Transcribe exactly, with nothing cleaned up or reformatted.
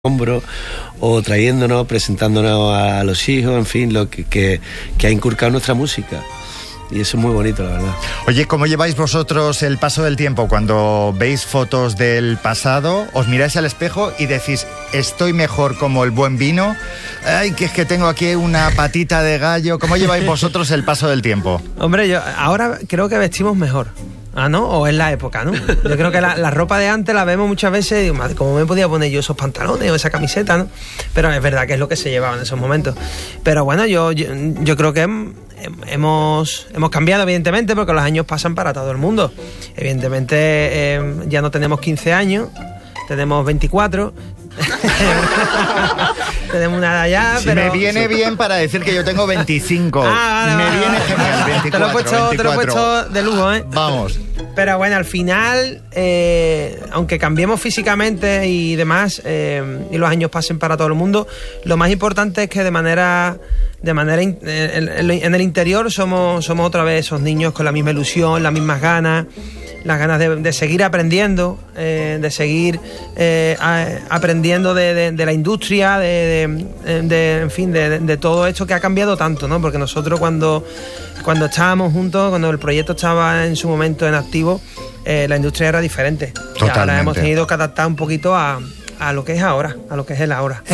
hombro o trayéndonos, presentándonos a los hijos, en fin, lo que, que, que ha inculcado nuestra música. Y eso es muy bonito, la verdad. Oye, ¿cómo lleváis vosotros el paso del tiempo? Cuando veis fotos del pasado, os miráis al espejo y decís, estoy mejor como el buen vino. Ay, que es que tengo aquí una patita de gallo. ¿Cómo lleváis vosotros el paso del tiempo? Hombre, yo ahora creo que vestimos mejor. Ah, ¿no? O es la época, ¿no? Yo creo que la, la ropa de antes la vemos muchas veces y digo, madre, ¿cómo me podía poner yo esos pantalones o esa camiseta, no? Pero es verdad que es lo que se llevaba en esos momentos. Pero bueno, yo, yo, yo creo que hemos, hemos cambiado, evidentemente, porque los años pasan para todo el mundo. Evidentemente, eh, ya no tenemos quince años, tenemos veinticuatro. Tenemos una edad ya, sí, pero... me viene bien para decir que yo tengo veinticinco. Ah, vale, me vale, viene vale. genial, veinticuatro, te lo he puesto, te lo he puesto de lujo, ¿eh? Vamos. Pero bueno, al final, eh, aunque cambiemos físicamente y demás, eh, y los años pasen para todo el mundo, lo más importante es que de manera... De manera in, en, en el interior somos, somos otra vez esos niños con la misma ilusión, las mismas ganas, las ganas de, de seguir aprendiendo, eh, de seguir eh, a, aprendiendo de, de, de la industria, de, de, de en fin, de, de, de todo esto que ha cambiado tanto, ¿no? Porque nosotros cuando, cuando estábamos juntos, cuando el proyecto estaba en su momento en activo, eh, la industria era diferente. Totalmente. Y ahora hemos tenido que adaptar un poquito a, a lo que es ahora, a lo que es el ahora.